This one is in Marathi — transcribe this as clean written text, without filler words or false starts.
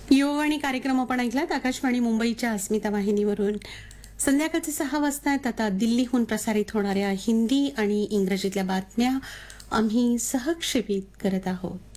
युववाणी कार्यक्रम आपण ऐकलात आकाशवाणी मुंबईच्या अस्मिता वाहिनीवरून. संध्याकाळचे 6 वाजता आता दिल्लीहून प्रसारित होणाऱ्या हिंदी आणि इंग्रजीतल्या बातम्या आम्ही सहक्षेपित करत आहोत.